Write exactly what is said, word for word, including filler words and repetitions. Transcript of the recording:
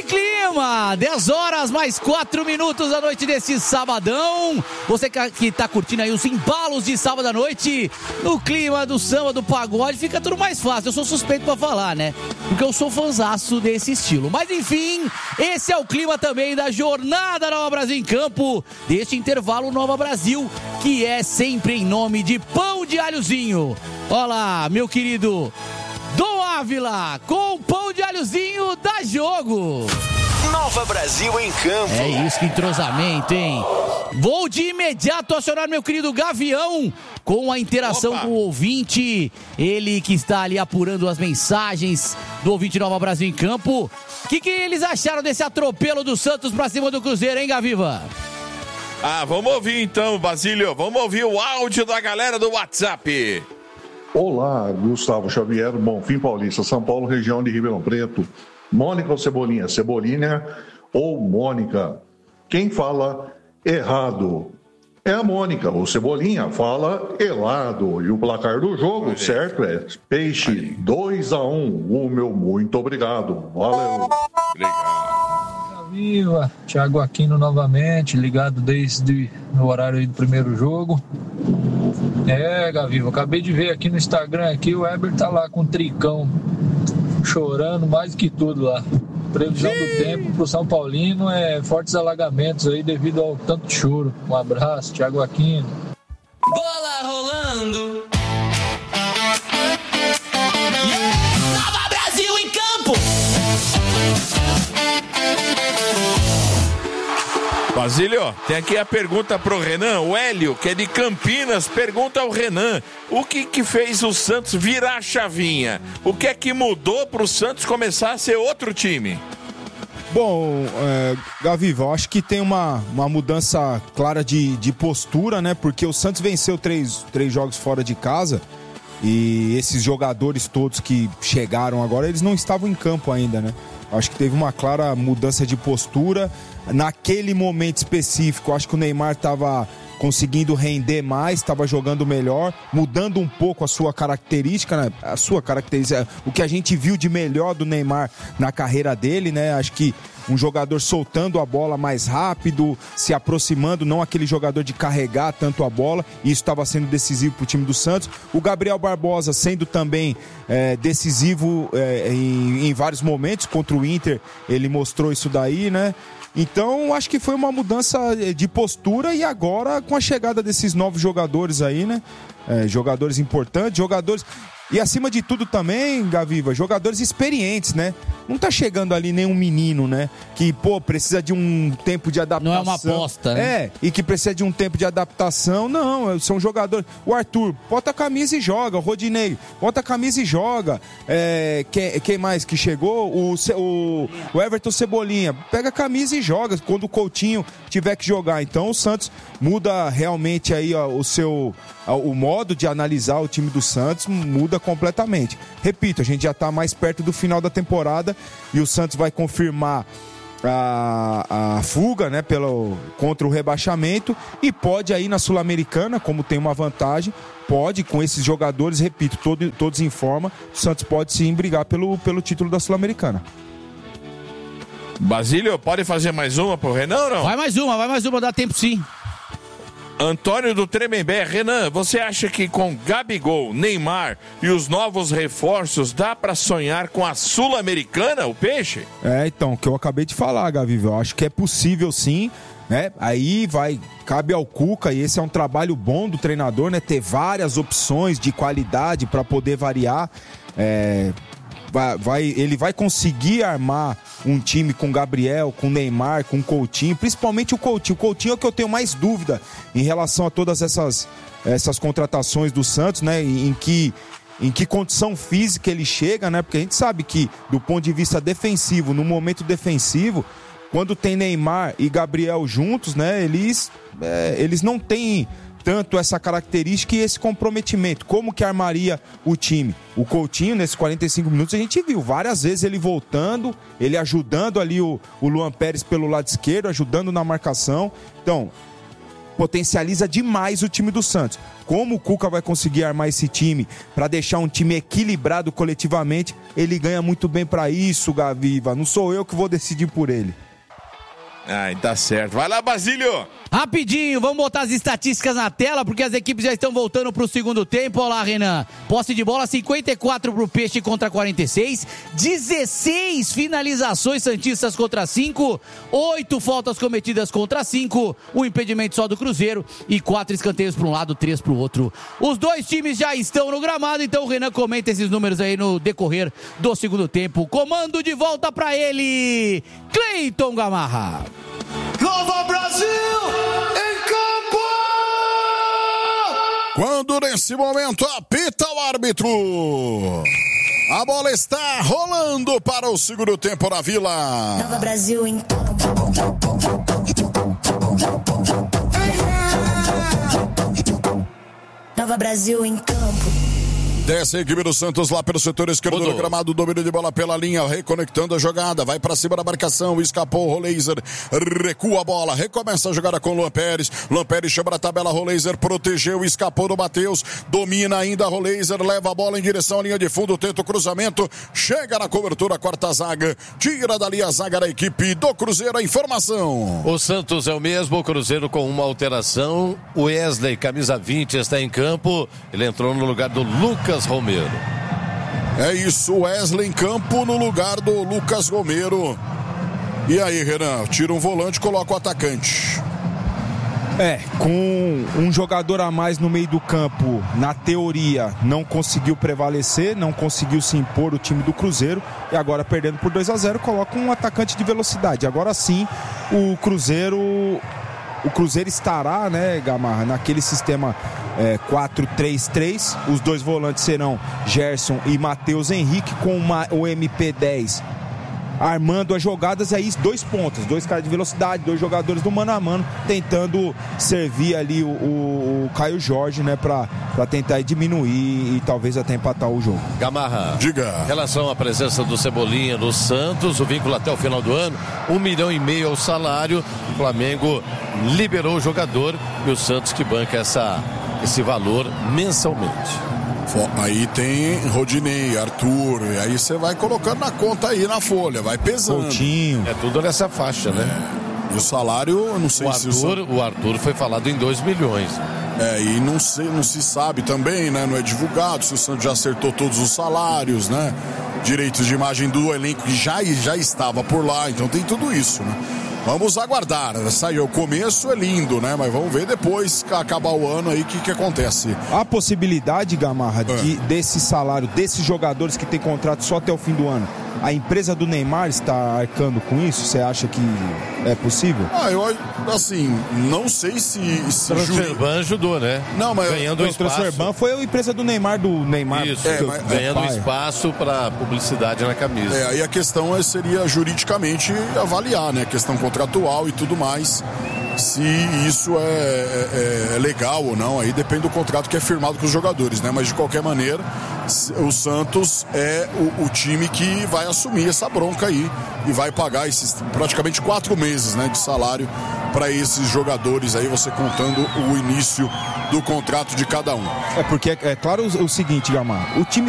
Que clima! dez horas mais quatro minutos da noite desse sabadão. Você que tá curtindo aí os embalos de sábado à noite, no clima do samba, do pagode, fica tudo mais fácil. Eu sou suspeito pra falar, né? Porque eu sou fãzaço desse estilo. Mas enfim, esse é o clima também da jornada Nova Brasil em Campo, deste intervalo Nova Brasil, que é sempre em nome de Pão de Alhozinho. Olá, meu querido Dom Ávila, com pão de alhozinho da jogo. Nova Brasil em Campo. É isso, que entrosamento, hein? Vou de imediato acionar meu querido Gavião com a interação Opa. com o ouvinte. Ele que está ali apurando as mensagens do ouvinte Nova Brasil em Campo. O que, que eles acharam desse atropelo do Santos pra cima do Cruzeiro, hein, Gaviva? Ah, vamos ouvir então, Basílio. Vamos ouvir o áudio da galera do WhatsApp. Olá, Gustavo Xavier, Bonfim Paulista, São Paulo, região de Ribeirão Preto. Mônica ou Cebolinha? Cebolinha ou Mônica? Quem fala errado é a Mônica. O Cebolinha fala helado. E o placar do jogo, Valeu. certo, é Peixe dois a um. O meu muito obrigado. Valeu. Obrigado. Viva, Thiago Aquino novamente, ligado desde o horário do primeiro jogo. É, Gaviva, acabei de ver aqui no Instagram, aqui o Weber tá lá com o tricão, chorando mais que tudo lá. Previsão do tempo pro São Paulino é fortes alagamentos aí devido ao tanto de choro. Um abraço, Thiago Aquino. Bola rolando. Nova Brasil em Campo. Basílio, tem aqui a pergunta pro Renan. O Hélio, que é de Campinas, pergunta ao Renan: o que que fez o Santos virar a chavinha? O que é que mudou pro Santos começar a ser outro time? Bom, é, Gaviva, eu acho que tem uma, uma mudança clara de, de postura, né? Porque o Santos venceu três, três jogos fora de casa e esses jogadores todos que chegaram agora, eles não estavam em campo ainda, né? Acho que teve uma clara mudança de postura. Naquele momento específico, acho que o Neymar estava conseguindo render mais, estava jogando melhor, mudando um pouco a sua característica, né? A sua característica, o que a gente viu de melhor do Neymar na carreira dele, né? Acho que um jogador soltando a bola mais rápido, se aproximando, não aquele jogador de carregar tanto a bola, e isso estava sendo decisivo para o time do Santos. O Gabriel Barbosa sendo também é, decisivo é, em, em vários momentos, contra o Inter, ele mostrou isso daí, né? Então, acho que foi uma mudança de postura e agora com a chegada desses novos jogadores aí, né? É, jogadores importantes, jogadores... E acima de tudo também, Gaviva, jogadores experientes, né? Não tá chegando ali nenhum menino, né? Que, pô, precisa de um tempo de adaptação. Não é uma aposta, né? É, e que precisa de um tempo de adaptação. Não, são jogadores... O Arthur, bota a camisa e joga. O Rodinei, bota a camisa e joga. É, quem, quem mais que chegou? O, o, o Everton Cebolinha, pega a camisa e joga quando o Coutinho tiver que jogar. Então o Santos muda realmente aí ó, o seu... O modo de analisar o time do Santos muda completamente. Repito, a gente já está mais perto do final da temporada e o Santos vai confirmar a, a fuga, né, pelo, contra o rebaixamento e pode aí na Sul-Americana, como tem uma vantagem, pode com esses jogadores, repito, todo, todos em forma, o Santos pode sim brigar pelo, pelo título da Sul-Americana. Basílio, pode fazer mais uma pro Renan ou não? Vai mais uma, vai mais uma, dá tempo sim. Antônio do Tremembé. Renan, você acha que com Gabigol, Neymar e os novos reforços dá pra sonhar com a Sul-Americana, o Peixe? É, então, o que eu acabei de falar, Gaviva, eu acho que é possível sim, né? Aí vai, cabe ao Cuca, e esse é um trabalho bom do treinador, né? Ter várias opções de qualidade pra poder variar, é... Vai, vai, ele vai conseguir armar um time com Gabriel, com Neymar, com Coutinho, principalmente o Coutinho. O Coutinho é o que eu tenho mais dúvida em relação a todas essas, essas contratações do Santos, né? Em, em que em que condição física ele chega, né? Porque a gente sabe que, do ponto de vista defensivo, no momento defensivo, quando tem Neymar e Gabriel juntos, né? Eles, é, eles não têm tanto essa característica e esse comprometimento. Como que armaria o time? O Coutinho, nesses quarenta e cinco minutos, a gente viu várias vezes ele voltando, ele ajudando ali o, o Luan Pérez pelo lado esquerdo, ajudando na marcação. Então, potencializa demais o time do Santos. Como o Cuca vai conseguir armar esse time para deixar um time equilibrado coletivamente, ele ganha muito bem para isso, Gaviva. Não sou eu que vou decidir por ele. Ai, tá certo. Vai lá, Basílio. Rapidinho, vamos botar as estatísticas na tela, porque as equipes já estão voltando pro segundo tempo. Olha lá, Renan. Posse de bola, cinquenta e quatro pro Peixe contra quarenta e seis. dezesseis finalizações santistas contra cinco. oito faltas cometidas contra cinco. Um impedimento só do Cruzeiro. E quatro escanteios para um lado, três pro outro. Os dois times já estão no gramado, então o Renan comenta esses números aí no decorrer do segundo tempo. Comando de volta pra ele, Cleiton Gamarra. Nova Brasil em campo! Quando nesse momento apita o árbitro, a bola está rolando para o segundo tempo na Vila. Nova Brasil em campo. Nova Brasil em campo. Desce a equipe do Santos lá pelo setor esquerdo do gramado, domínio de bola pela linha, reconectando a jogada, vai pra cima da marcação, escapou o Roleiser, recua a bola, recomeça a jogada com o Luan Pérez, Luan Pérez chama a tabela, Roleiser protegeu, escapou do Matheus, domina ainda Roleiser, leva a bola em direção à linha de fundo, tenta o cruzamento, chega na cobertura, quarta zaga, tira dali a zaga da equipe do Cruzeiro, a informação. O Santos é o mesmo, o Cruzeiro com uma alteração, o Wesley, camisa vinte, está em campo, ele entrou no lugar do Lucas Romero. É isso, Wesley em campo no lugar do Lucas Romero. E aí, Renan, tira um volante e coloca o atacante. É, com um jogador a mais no meio do campo, na teoria, não conseguiu prevalecer, não conseguiu se impor o time do Cruzeiro, e agora perdendo por dois a zero, coloca um atacante de velocidade. Agora sim, o Cruzeiro... O Cruzeiro estará, né, Gamarra, naquele sistema é, quatro três três. Os dois volantes serão Gerson e Matheus Henrique, com uma, o M P dez armando as jogadas. E aí dois pontas, dois caras de velocidade, dois jogadores do mano a mano, tentando servir ali o, o, o Caio Jorge, né, pra, pra tentar diminuir e talvez até empatar o jogo. Gamarra, diga. Em relação à presença do Cebolinha no Santos, o vínculo até o final do ano, um milhão e meio ao salário. O Flamengo liberou o jogador e o Santos que banca essa, esse valor mensalmente. Aí tem Rodinei, Arthur, e aí você vai colocando na conta aí na folha, vai pesando. Coutinho. É tudo nessa faixa, né? É. E o salário, eu não sei o se... Arthur, o... o Arthur foi falado em dois milhões. É, e não, sei, não se sabe também, né? Não é divulgado se o Santos já acertou todos os salários, né? Direitos de imagem do elenco que já, já estava por lá, então tem tudo isso, né? Vamos aguardar, saiu o começo, é lindo, né? Mas vamos ver depois, que acabar o ano aí, o que, que acontece. A possibilidade, Gamarra, é. de, desse salário, desses jogadores que tem contrato só até o fim do ano, a empresa do Neymar está arcando com isso? Você acha que é possível? Ah, eu, assim, não sei se... se o Transferban ajudou, né? Não, mas... Ganhando o espaço. Transferban foi a empresa do Neymar, do Neymar. Isso, é, mas, ganhando é, espaço para publicidade na camisa. É, aí a questão seria juridicamente avaliar, né? A questão contratual e tudo mais. Se isso é, é, é legal ou não, aí depende do contrato que é firmado com os jogadores, né? Mas de qualquer maneira, o Santos é o, o time que vai assumir essa bronca aí e vai pagar esses praticamente quatro meses, né, de salário para esses jogadores aí, você contando o início do contrato de cada um. É porque é, é claro o, o seguinte, Gamar, o time